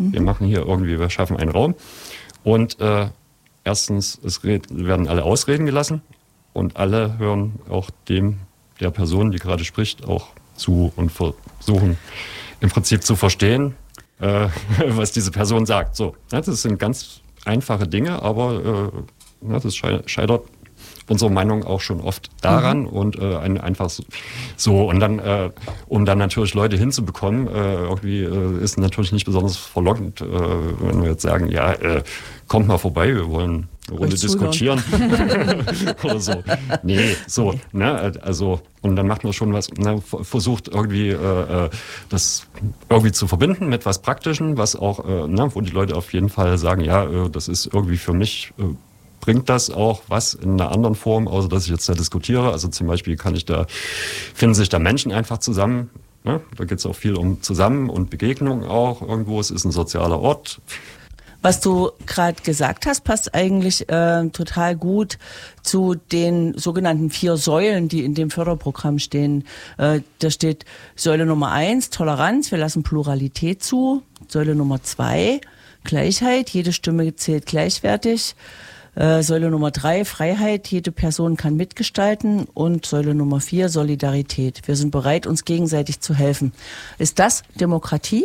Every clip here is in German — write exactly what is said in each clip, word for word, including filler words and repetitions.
Mhm. Wir machen hier irgendwie, wir schaffen einen Raum. Und äh, erstens, es red, werden alle ausreden gelassen und alle hören auch dem, der Person, die gerade spricht, auch zu und versuchen im Prinzip zu verstehen, äh, was diese Person sagt. So, das sind ganz einfache Dinge, aber äh, das scheitert unsere Meinung auch schon oft daran mhm. und äh, ein, einfach so, so und dann, äh, um dann natürlich Leute hinzubekommen, äh, irgendwie äh, ist natürlich nicht besonders verlockend, äh, wenn wir jetzt sagen, ja, äh, kommt mal vorbei, wir wollen eine Runde diskutieren oder so. Nee, so, ne, also und dann macht man schon was, ne, versucht irgendwie äh, das irgendwie zu verbinden mit was Praktischen, was auch, äh, ne, wo die Leute auf jeden Fall sagen, ja, äh, das ist irgendwie für mich äh, bringt das auch was in einer anderen Form, außer dass ich jetzt da diskutiere. Also zum Beispiel kann ich da, finden sich da Menschen einfach zusammen. Ne? Da geht es auch viel um Zusammen und Begegnung auch irgendwo. Es ist ein sozialer Ort. Was du gerade gesagt hast, passt eigentlich äh, total gut zu den sogenannten vier Säulen, die in dem Förderprogramm stehen. Äh, da steht Säule Nummer eins, Toleranz, wir lassen Pluralität zu. Säule Nummer zwei, Gleichheit, jede Stimme zählt gleichwertig. Äh, Säule Nummer drei, Freiheit, jede Person kann mitgestalten. Und Säule Nummer vier, Solidarität. Wir sind bereit, uns gegenseitig zu helfen. Ist das Demokratie?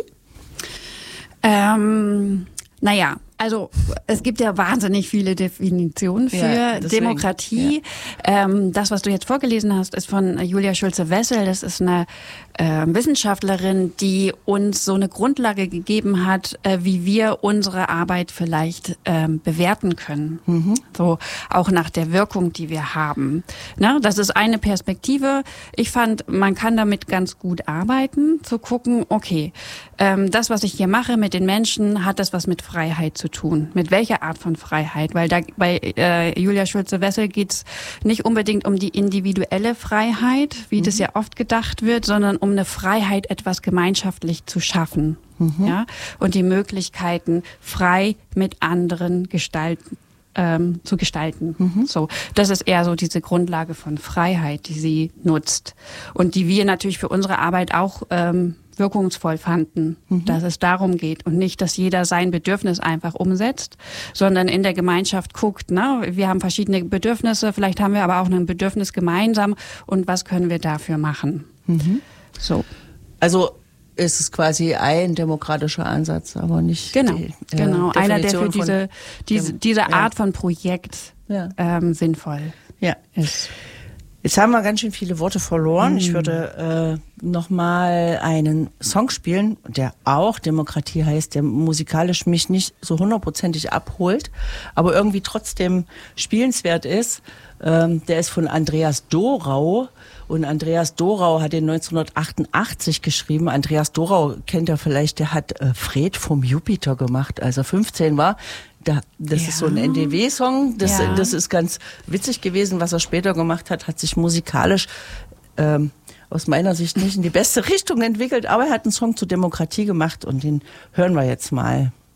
Ähm, naja, also es gibt ja wahnsinnig viele Definitionen für ja, deswegen, Demokratie. Ja. Ähm, das, was du jetzt vorgelesen hast, ist von Julia Schulze-Wessel. Das ist eine äh, Wissenschaftlerin, die uns so eine Grundlage gegeben hat, äh, wie wir unsere Arbeit vielleicht ähm, bewerten können. Mhm. So auch nach der Wirkung, die wir haben. Na, das ist eine Perspektive. Ich fand, man kann damit ganz gut arbeiten, zu gucken, okay, ähm, das, was ich hier mache mit den Menschen, hat das was mit Freiheit zu tun. Mit welcher Art von Freiheit? Weil da bei äh, Julia Schulze-Wessel geht's nicht unbedingt um die individuelle Freiheit, wie mhm. das ja oft gedacht wird, sondern um eine Freiheit, etwas gemeinschaftlich zu schaffen. Mhm. Ja? Und die Möglichkeiten, frei mit anderen gestalten. Ähm, zu gestalten. Mhm. So, das ist eher so diese Grundlage von Freiheit, die sie nutzt und die wir natürlich für unsere Arbeit auch ähm, wirkungsvoll fanden, mhm. dass es darum geht und nicht, dass jeder sein Bedürfnis einfach umsetzt, sondern in der Gemeinschaft guckt, na, wir haben verschiedene Bedürfnisse, vielleicht haben wir aber auch ein Bedürfnis gemeinsam und was können wir dafür machen? Mhm. So. Also ist es quasi ein demokratischer Ansatz, aber nicht genau, die, äh, genau. einer, der für diese diese, diese ja. Art von Projekt ja. ähm, sinnvoll ja. ist. Jetzt haben wir ganz schön viele Worte verloren. Mhm. Ich würde äh, nochmal einen Song spielen, der auch Demokratie heißt, der musikalisch mich nicht so hundertprozentig abholt, aber irgendwie trotzdem spielenswert ist. Ähm, der ist von Andreas Dorau. Und Andreas Dorau hat den neunzehnhundertachtundachtzig geschrieben. Andreas Dorau kennt ihr vielleicht, der hat äh, Fred vom Jupiter gemacht, als er fünfzehn war. Da, das ja. ist so ein N D W-Song. Das, ja. das ist ganz witzig gewesen. Was er später gemacht hat, hat sich musikalisch ähm, aus meiner Sicht nicht in die beste Richtung entwickelt. Aber er hat einen Song zur Demokratie gemacht und den hören wir jetzt mal.